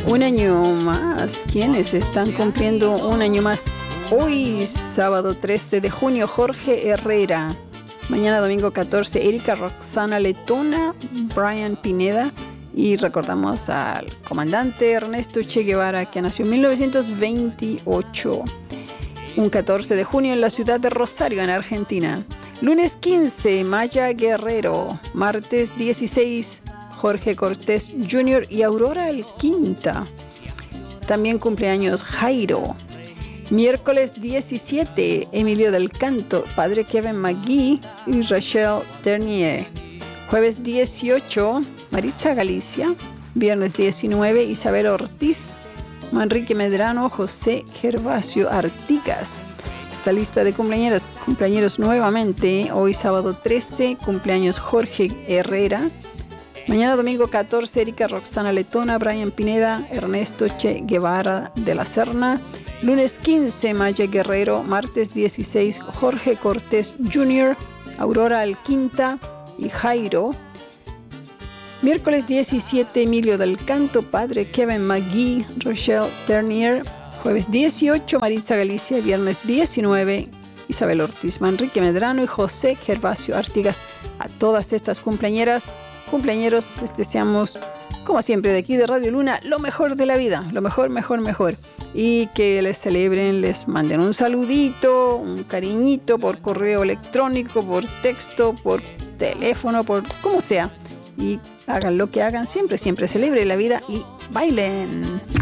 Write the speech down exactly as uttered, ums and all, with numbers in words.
Un año más. ¿Quiénes están cumpliendo un año más? Hoy, sábado trece de junio, Jorge Herrera. Mañana, domingo catorce, Erika Roxana Letona, Brian Pineda. Y recordamos al comandante Ernesto Che Guevara, que nació en mil novecientos veintiocho. Un catorce de junio en la ciudad de Rosario, en Argentina. Lunes quince, Maya Guerrero. Martes dieciséis, Jorge Cortés junior y Aurora Alquinta. También cumpleaños Jairo. Miércoles diecisiete, Emilio del Canto, padre Kevin McGee y Rachel Ternier. Jueves dieciocho, Maritza Galicia. Viernes diecinueve, Isabel Ortiz, Manrique Medrano, José Gervasio Artigas. Esta lista de cumpleañeros, cumpleañeros nuevamente. Hoy sábado trece, cumpleaños Jorge Herrera. Mañana domingo catorce, Erika Roxana Letona, Brian Pineda, Ernesto Che Guevara de la Serna. Lunes quince, Maya Guerrero. Martes dieciséis, Jorge Cortés junior, Aurora Alquinta y Jairo. Miércoles diecisiete, Emilio del Canto, padre Kevin McGee, Rochelle Ternier. Jueves dieciocho, Maritza Galicia. Viernes diecinueve, Isabel Ortiz, Manrique Medrano y José Gervasio Artigas. A todas estas cumpleañeras, cumpleañeros, les deseamos, como siempre, de aquí de Radio Luna, lo mejor de la vida, lo mejor, mejor, mejor. Y que les celebren, les manden un saludito, un cariñito por correo electrónico, por texto, por teléfono, por como sea. Y hagan lo que hagan, siempre, siempre celebren la vida y bailen.